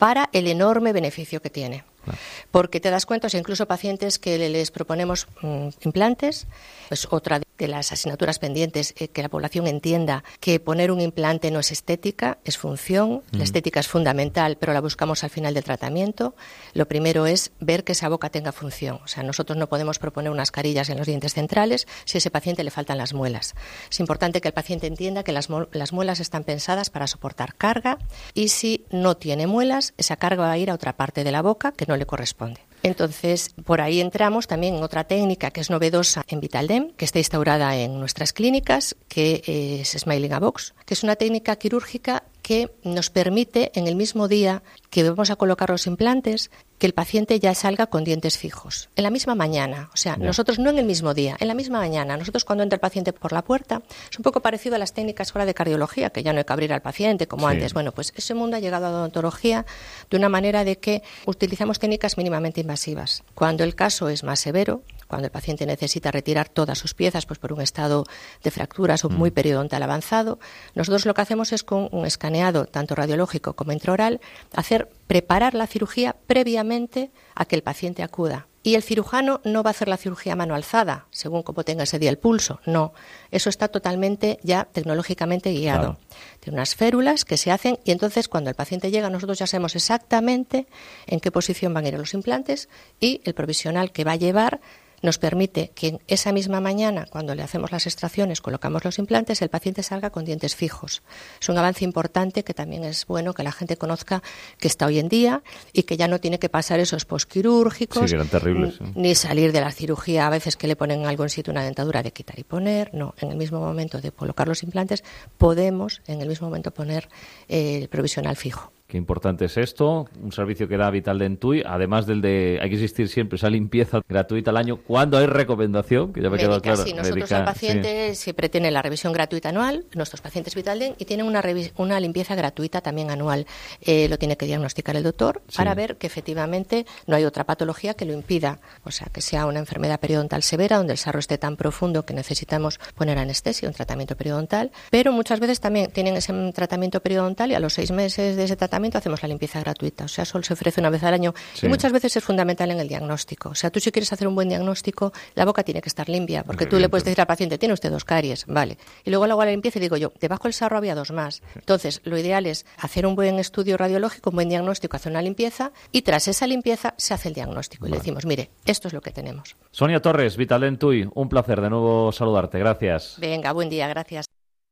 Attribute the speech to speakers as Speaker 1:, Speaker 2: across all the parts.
Speaker 1: para el enorme beneficio que tiene. Porque te das cuenta, o sea, incluso pacientes que les proponemos implantes, pues otra de las asignaturas pendientes, que la población entienda que poner un implante no es estética, es función. La estética es fundamental, pero la buscamos al final del tratamiento. Lo primero es ver que esa boca tenga función. O sea, nosotros no podemos proponer unas carillas en los dientes centrales si a ese paciente le faltan las muelas. Es importante que el paciente entienda que las muelas están pensadas para soportar carga, y si no tiene muelas, esa carga va a ir a otra parte de la boca que no le corresponde. Entonces, por ahí entramos también en otra técnica que es novedosa en Vitaldent, que está instaurada en nuestras clínicas, que es Smiling a Box, que es una técnica quirúrgica que nos permite, en el mismo día que vamos a colocar los implantes, que el paciente ya salga con dientes fijos, en la misma mañana. O sea, nosotros no en el mismo día, en la misma mañana. Nosotros, cuando entra el paciente por la puerta, es un poco parecido a las técnicas ahora de cardiología, que ya no hay que abrir al paciente como antes. Bueno, pues ese mundo ha llegado a la odontología de una manera de que utilizamos técnicas mínimamente invasivas. Cuando el caso es más severo, cuando el paciente necesita retirar todas sus piezas, pues por un estado de fracturas o muy periodontal avanzado, nosotros lo que hacemos es, con un escaneado tanto radiológico como intraoral, preparar la cirugía previamente a que el paciente acuda. Y el cirujano no va a hacer la cirugía a mano alzada, según como tenga ese día el pulso. No, eso está totalmente ya tecnológicamente guiado. Claro. Tiene unas férulas que se hacen, y entonces cuando el paciente llega, nosotros ya sabemos exactamente en qué posición van a ir los implantes, y el provisional que va a llevar nos permite que esa misma mañana, cuando le hacemos las extracciones, colocamos los implantes, el paciente salga con dientes fijos. Es un avance importante que también es bueno que la gente conozca que está hoy en día, y que ya no tiene que pasar esos posquirúrgicos,
Speaker 2: sí, que eran terribles,
Speaker 1: ni salir de la cirugía a veces que le ponen en algún sitio una dentadura de quitar y poner. No, en el mismo momento de colocar los implantes podemos en el mismo momento poner el provisional fijo.
Speaker 2: Qué importante es esto, un servicio que da Vitaldent TUI, además del de, hay que existir siempre esa limpieza gratuita al año, cuando hay recomendación, que ya me ha quedado claro.
Speaker 1: Sí, nosotros al paciente siempre tiene la revisión gratuita anual, nuestros pacientes Vitaldent, y tienen una limpieza gratuita también anual. Lo tiene que diagnosticar el doctor para ver que efectivamente no hay otra patología que lo impida, o sea, que sea una enfermedad periodontal severa, donde el sarro esté tan profundo que necesitamos poner anestesia, un tratamiento periodontal, pero muchas veces también tienen ese tratamiento periodontal, y a los 6 meses de ese tratamiento hacemos la limpieza gratuita. O sea, solo se ofrece una vez al año, y muchas veces es fundamental en el diagnóstico. O sea, tú, si quieres hacer un buen diagnóstico, la boca tiene que estar limpia, porque tú le puedes decir al paciente: tiene usted 2 caries, vale, y luego le hago la limpieza y digo yo: debajo del sarro había 2 más. Entonces, lo ideal es hacer un buen estudio radiológico, un buen diagnóstico, hacer una limpieza, y tras esa limpieza se hace el diagnóstico. Y le decimos: mire, esto es lo que tenemos.
Speaker 2: Sonia Torres, Vitaldent TUI, un placer de nuevo saludarte. Gracias.
Speaker 1: Venga, buen día, gracias.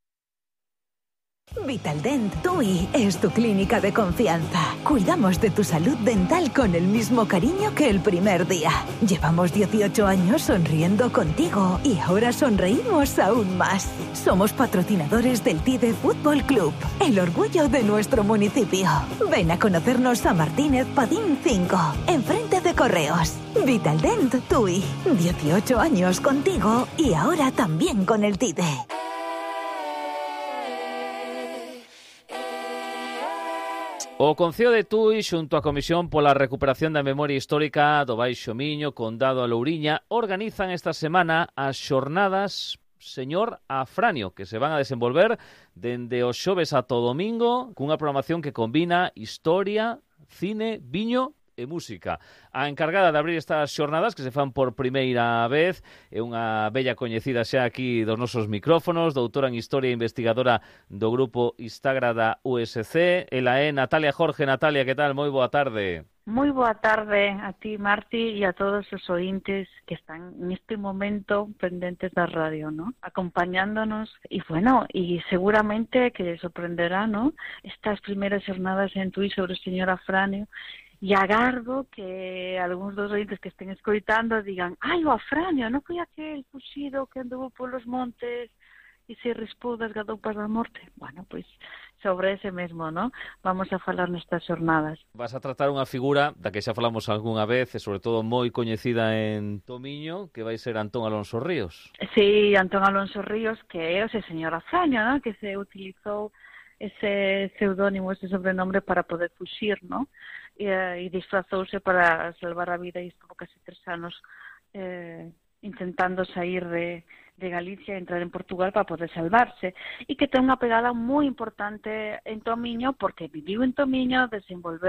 Speaker 3: Vitaldent TUI es tu clínica de confianza. Cuidamos de tu salud dental con el mismo cariño que el primer día. Llevamos 18 años sonriendo contigo, y ahora sonreímos aún más. Somos patrocinadores del TIDE Fútbol Club, el orgullo de nuestro municipio. Ven a conocernos a Martínez Padín 5, enfrente de Correos. Vitaldent TUI, 18 años contigo, y ahora también con el TIDE.
Speaker 2: O Concello de Tui, xunto á Comisión pola Recuperación da Memoria Histórica do Baixo Miño, Condado a Louriña, organizan esta semana as xornadas Señor Afranio, que se van a desenvolver dende o xoves ata o domingo, cunha programación que combina historia, cine, viño e música. A encargada de abrir estas xornadas, que se fan por primeira vez, é unha bella coñecida xa aquí dos nosos micrófonos, doutora en Historia e investigadora do grupo Histagra da USC. Ela é Natalia Jorge. Natalia, que tal? Moi boa tarde.
Speaker 4: Moi boa tarde a ti, Marti, e a todos os ointes que están neste momento pendentes da radio, ¿no? Acompañándonos, e bueno, e seguramente que les sorprenderá, ¿no? Estas primeiras xornadas en Tui sobre o señor Afranio. E agardo que algúns dos ointes que estén escoitando digan: ai, o Afranio, non foi aquel fuxido que anduvo polos montes e se rispou das gadoupas da morte? Bueno, pois sobre ese mesmo, ¿no? Vamos a falar nestas xornadas.
Speaker 2: Vas a tratar unha figura da que xa falamos algunha vez, e sobre todo moi coñecida en Tomiño, que vai ser Antón Alonso Ríos.
Speaker 4: Sí, Antón Alonso Ríos, que é ese señor Afranio, ¿no? Que se utilizou ese pseudónimo, ese sobrenombre para poder fuxir, ¿no? E disfrazouse para salvar a vida, e estuvo casi 3 anos intentando sair de Galicia e entrar en Portugal para poder salvarse, e que ten unha pegada moi importante en Tomiño, porque viviu en Tomiño, desenvolveu